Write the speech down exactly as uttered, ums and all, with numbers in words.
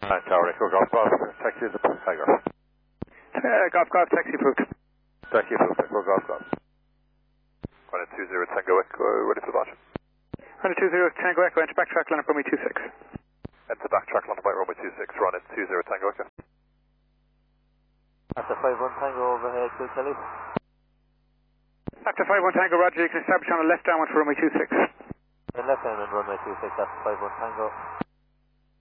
nine Tower, Echo Golf Golf, taxi to Tiger. Uh, golf, golf, taxi approved. Taxi approved, Echo Golf Golf. one two zero Tango Echo, ready for launch. one two zero Tango Echo, enter backtrack line up runway two six. Enter backtrack line up runway two six, run in two zero Tango Echo. After five one Tango overhead to Kelly. After five one Tango, Roger, you can establish on a left downwind for runway two six. And left downwind runway two six after five one Tango.